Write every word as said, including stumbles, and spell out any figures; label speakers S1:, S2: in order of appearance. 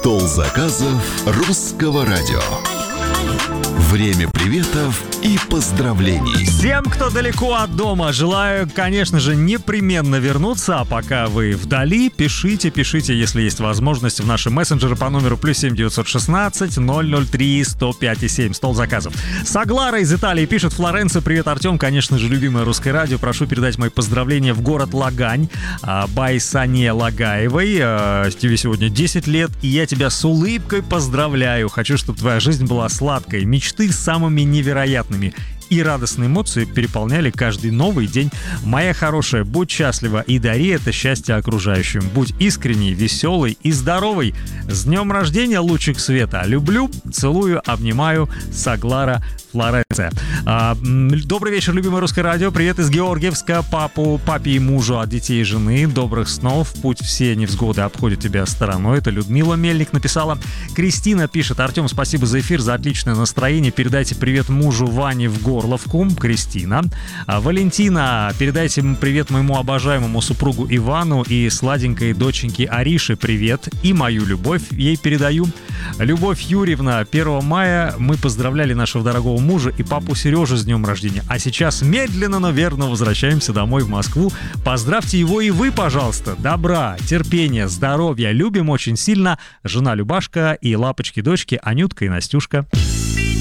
S1: Стол заказов русского радио. Время приветов и поздравлений.
S2: Всем, кто далеко от дома, желаю, конечно же, непременно вернуться. А пока вы вдали, пишите, пишите, если есть возможность, в наши мессенджеры по номеру плюс семь девятьсот шестнадцать ноль ноль три сто пять и семь. Стол заказов. Саглара из Италии пишет: Флоренция, привет, Артем, конечно же, любимое русское радио. Прошу передать мои поздравления в город Лагань Байсане Лагаевой. Тебе сегодня десять лет, и я тебя с улыбкой поздравляю. Хочу, чтобы твоя жизнь была сладкой. Мечты самыми невероятными и радостные эмоции переполняли каждый новый день. Моя хорошая, будь счастлива и дари это счастье окружающим. Будь искренней, веселой и здоровой. С днем рождения, лучик света. Люблю, целую, обнимаю. Саглара, Флоренция. А, добрый вечер, любимое русское радио. Привет из Георгиевска. Папу, папе и мужу от детей и жены. Добрых снов. Пусть все невзгоды обходят тебя стороной. Это Людмила Мельник написала. Кристина пишет: Артем, спасибо за эфир, за отличное настроение. Передайте привет мужу Ване в Горловку. Кристина. А, Валентина, передайте привет моему обожаемому супругу Ивану и сладенькой доченьке Арише привет. И мою любовь ей передаю. Любовь Юрьевна, первого мая мы поздравляли нашего дорогого мужа и папу Сережу с днем рождения. А сейчас медленно, но верно возвращаемся домой в Москву. Поздравьте его и вы, пожалуйста. Добра, терпения, здоровья. Любим очень сильно. Жена Любашка и лапочки-дочки Анютка и Настюшка.